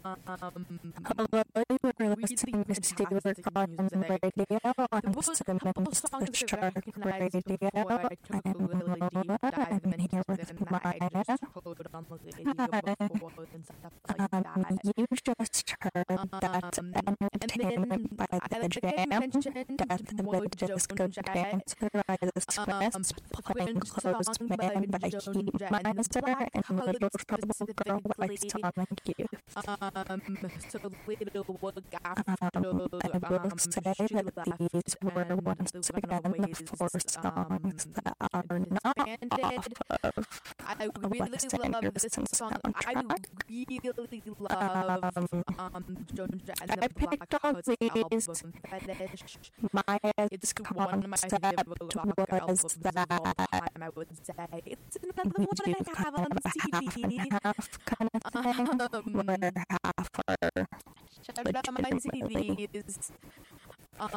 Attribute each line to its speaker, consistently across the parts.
Speaker 1: Although you were listening to Stewart on radio, on Cinnamon Shark Radio, and here with Maya. You just heard that entertainment by the Jam, Death and the Disco Dancer by the Smiths, playing Closed Man by Heat Miser, and Little Trouble Girl by Sonic Youth.
Speaker 2: So little work after
Speaker 1: I will say that these were once again the four songs that are not off of
Speaker 2: I really love this song. I really love
Speaker 1: I picked all these. Maya's concept was that
Speaker 2: I would say it's another one I have on CD.
Speaker 1: Half kind of thing, where half are legitimately
Speaker 2: I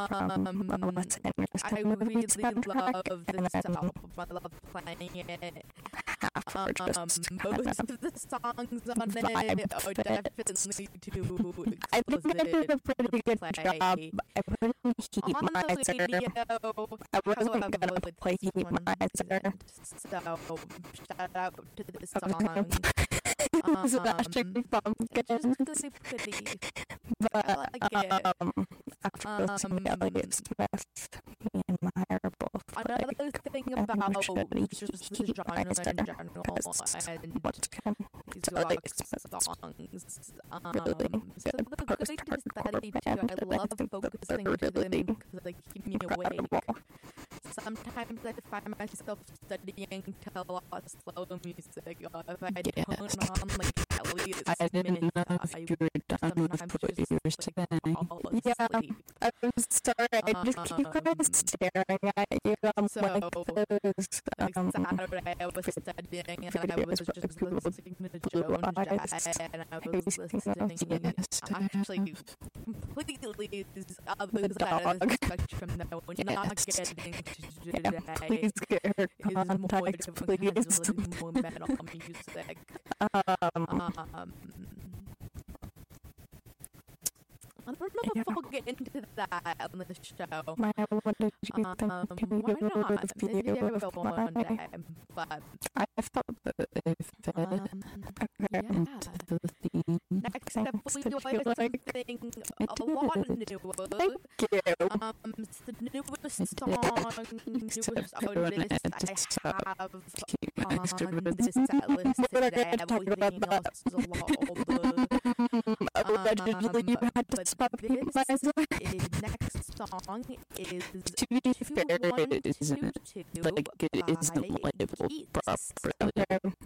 Speaker 2: really love this album. I love playing it. Most of the songs on it are definitely too
Speaker 1: I think I did a pretty good job. I put in Heat Miser. I wasn't gonna play Heat Miser.
Speaker 2: So shout out to this song.
Speaker 1: Smashing Pumpkins. But after listening to Elliott Smith, me and Meyer are both
Speaker 2: another thing about just the genre in general and these rock songs.
Speaker 1: really
Speaker 2: So the good is that I love focusing to them because they keep me awake. Sometimes I find myself studying to a lot of slow music, or if I turn on like Elliott Smith,
Speaker 3: I didn't know if you were done with what you were saying.
Speaker 1: Yeah, I'm sorry, I just keep on staring at you. I'm
Speaker 2: So,
Speaker 1: like those,
Speaker 2: Saturday I was studying and I was just listening to Joan Jett and I was listening actually completely this other side of the spectrum that we're not getting today
Speaker 1: please get her
Speaker 2: is more
Speaker 1: contact,
Speaker 2: different
Speaker 1: please.
Speaker 2: kinds of more metal music. I don't know if we'll get into that on the show.
Speaker 1: Maya, what did you think? Can we
Speaker 2: Why
Speaker 1: go over
Speaker 2: not?
Speaker 1: the
Speaker 2: Maybe
Speaker 1: video
Speaker 2: I will
Speaker 1: with
Speaker 2: one
Speaker 1: Maya?
Speaker 2: day, but
Speaker 1: I thought that it fit
Speaker 2: yeah.
Speaker 3: Into the theme.
Speaker 2: Next up, we
Speaker 1: Did
Speaker 2: do
Speaker 1: you
Speaker 2: something
Speaker 1: like
Speaker 2: a lot new.
Speaker 1: Thank you.
Speaker 2: It's the newest song, newest artist I have on this set list today. Everything else is a lot older.
Speaker 1: Allegedly, you had to
Speaker 2: But
Speaker 1: stop
Speaker 2: this
Speaker 1: Heat Miser.
Speaker 2: next song is
Speaker 3: To be fair, it isn't like it isn't labeled properly.